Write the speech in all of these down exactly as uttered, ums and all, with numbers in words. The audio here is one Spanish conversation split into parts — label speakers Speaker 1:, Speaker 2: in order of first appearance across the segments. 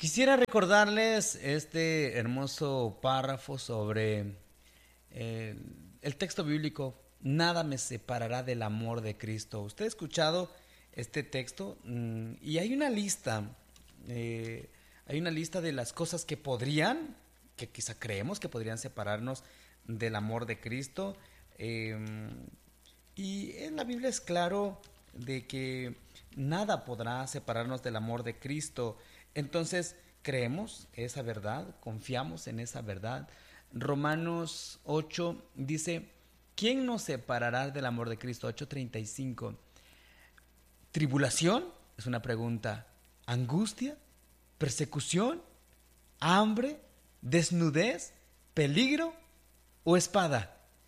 Speaker 1: Quisiera recordarles este hermoso párrafo sobre eh, el texto bíblico, nada me separará del amor de Cristo. Usted ha escuchado este texto mm, y hay una lista, eh, hay una lista de las cosas que podrían, que quizá creemos que podrían separarnos del amor de Cristo. Eh, y en la Biblia es claro de que nada podrá separarnos del amor de Cristo. Entonces, creemos esa verdad, confiamos en esa verdad. Romanos ocho dice, ¿quién nos separará del amor de Cristo? ocho treinta y cinco. ¿Tribulación? Es una pregunta. ¿Angustia? ¿Persecución? ¿Hambre? ¿Desnudez? ¿Peligro? ¿O espada?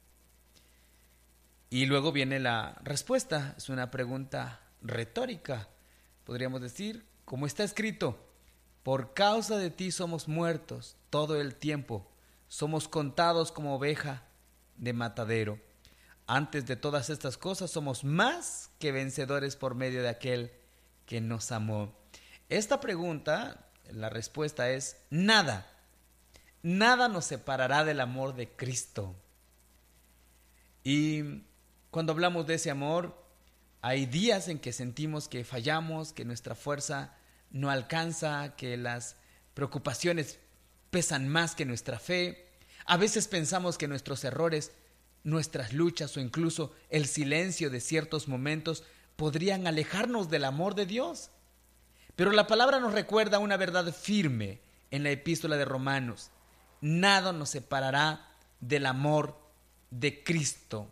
Speaker 1: Y luego viene la respuesta. Es una pregunta retórica. Podríamos decir, como está escrito, por causa de ti somos muertos todo el tiempo, somos contados como oveja de matadero. Antes de todas estas cosas somos más que vencedores por medio de aquel que nos amó. Esta pregunta, la respuesta es nada. Nada nos separará del amor de Cristo. Y cuando hablamos de ese amor, hay días en que sentimos que fallamos, que nuestra fuerza no alcanza, que las preocupaciones pesan más que nuestra fe. A veces pensamos que nuestros errores, nuestras luchas o incluso el silencio de ciertos momentos podrían alejarnos del amor de Dios. Pero la palabra nos recuerda una verdad firme en la epístola de Romanos. Nada nos separará del amor de Cristo.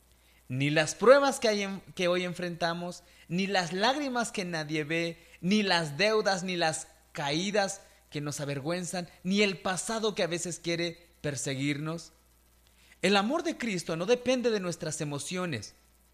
Speaker 1: Ni las pruebas que, hay en, que hoy enfrentamos, ni las lágrimas que nadie ve, ni las deudas, ni las caídas que nos avergüenzan, ni el pasado que a veces quiere perseguirnos. El amor de Cristo no depende de nuestras emociones,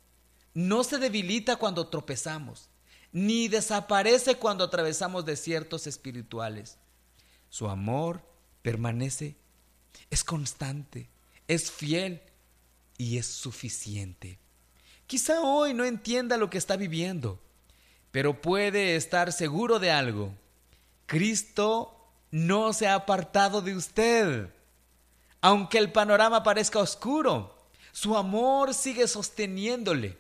Speaker 1: no se debilita cuando tropezamos, ni desaparece cuando atravesamos desiertos espirituales. Su amor permanece, es constante, es fiel y es suficiente. Quizá hoy no entienda lo que está viviendo, pero puede estar seguro de algo. Cristo no se ha apartado de usted. Aunque el panorama parezca oscuro, su amor sigue sosteniéndole,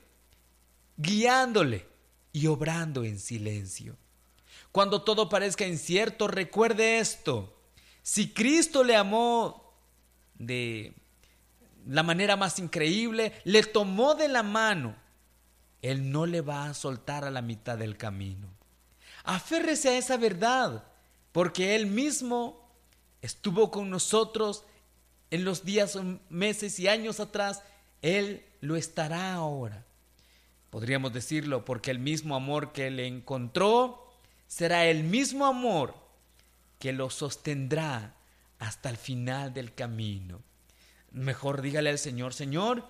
Speaker 1: guiándole y obrando en silencio. Cuando todo parezca incierto, recuerde esto. Si Cristo le amó de la manera más increíble, le tomó de la mano, Él no le va a soltar a la mitad del camino. Aférrese a esa verdad, porque Él mismo estuvo con nosotros en los días, meses y años atrás. Él lo estará ahora. Podríamos decirlo, porque el mismo amor que le encontró será el mismo amor que lo sostendrá hasta el final del camino. Mejor dígale al Señor, Señor,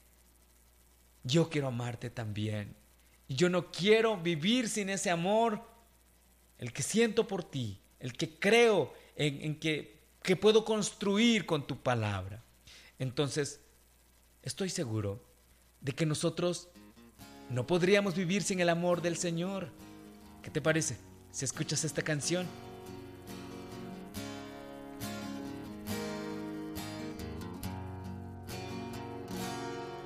Speaker 1: yo quiero amarte también. Yo no quiero vivir sin ese amor, el que siento por ti, el que creo en, en que, que puedo construir con tu palabra. Entonces, estoy seguro de que nosotros no podríamos vivir sin el amor del Señor. ¿Qué te parece si escuchas esta canción?